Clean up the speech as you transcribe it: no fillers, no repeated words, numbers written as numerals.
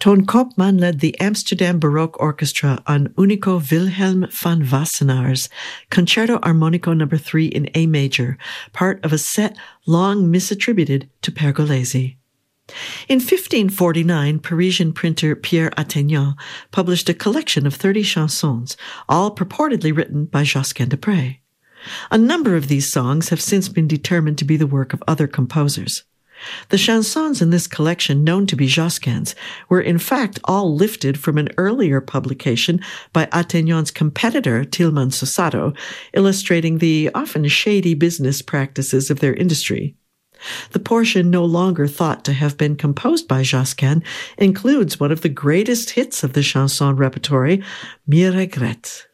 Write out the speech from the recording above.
Toon Koopman led the Amsterdam Baroque Orchestra on Unico Wilhelm van Wassenaar's Concerto Armonico No. 3 in A major, part of a set long misattributed to Pergolesi. In 1549, Parisian printer Pierre Attaignant published a collection of 30 chansons, all purportedly written by Josquin des Prez. A number of these songs have since been determined to be the work of other composers. The chansons in this collection, known to be Josquin's, were in fact all lifted from an earlier publication by Attaignant's competitor, Tilman Sosato, illustrating the often shady business practices of their industry. The portion no longer thought to have been composed by Josquin includes one of the greatest hits of the chanson repertory, Mi Regrette.